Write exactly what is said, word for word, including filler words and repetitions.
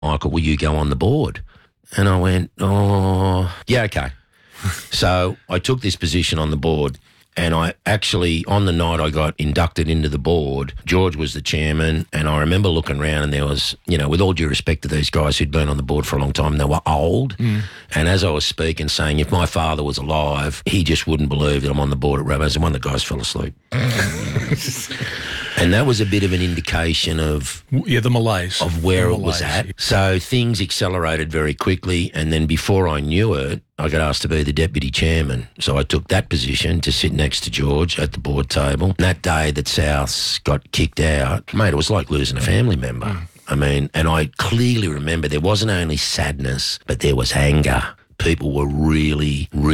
Michael, will you go on the board? And I went, oh, yeah, okay. So I took this position on the board, and I actually, on the night I got inducted into the board, George was the chairman, and I remember looking around and there was, you know, with all due respect to these guys who'd been on the board for a long time, they were old. Mm. And as I was speaking, saying, if my father was alive, he just wouldn't believe that I'm on the board at Rabbitohs, and one of the guys fell asleep. And that was a bit of an indication of... Yeah, the malaise. Of where the it was malaise. at. So things accelerated very quickly, and then before I knew it, I got asked to be the deputy chairman. So I took that position to sit next to George at the board table. And that day that Souths got kicked out, mate, it was like losing a family member. Mm. I mean, and I clearly remember there wasn't only sadness, but there was anger. People were really, really